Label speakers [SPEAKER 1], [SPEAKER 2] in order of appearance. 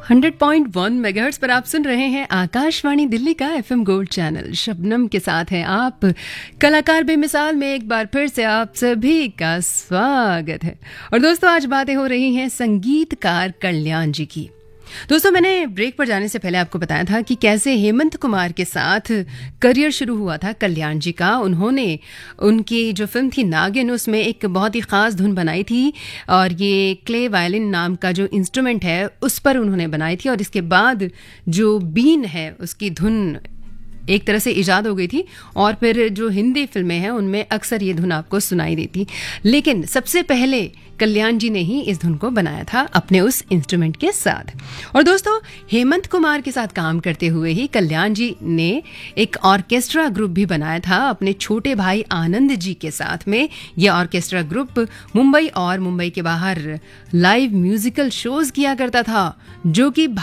[SPEAKER 1] 100.1 megahertz पर आप सुन रहे हैं आकाशवाणी दिल्ली का एफएम गोल्ड चैनल। शबनम के साथ हैं आप। कलाकार बेमिसाल में एक बार फिर से आप सभी का स्वागत है। और दोस्तों, आज बातें हो रही हैं संगीतकार कल्याण जी की। दोस्तों, मैंने ब्रेक पर जाने से पहले आपको बताया था कि कैसे हेमंत कुमार के साथ करियर शुरू हुआ था कल्याण जी का। उन्होंने उनकी जो फिल्म थी नागिन, उसमें एक बहुत ही ख़ास धुन बनाई थी और ये क्ले वायलिन नाम का जो इंस्ट्रूमेंट है उस पर उन्होंने बनाई थी। और इसके बाद जो बीन है उसकी धुन एक तरह से इजाद हो गई थी और फिर जो हिंदी फिल्में हैं उनमें अक्सर ये धुन आपको सुनाई देती। लेकिन सबसे पहले कल्याण जी ने ही इस धुन को बनाया था अपने उस इंस्ट्रूमेंट के साथ। और दोस्तों, हेमंत कुमार के साथ काम करते हुए ही कल्याण जी ने एक ऑर्केस्ट्रा ग्रुप भी बनाया था अपने छोटे भाई आनंद जी के साथ में। यह ऑर्केस्ट्रा ग्रुप मुंबई और मुंबई के बाहर लाइव म्यूजिकल शोज किया करता था, जो कि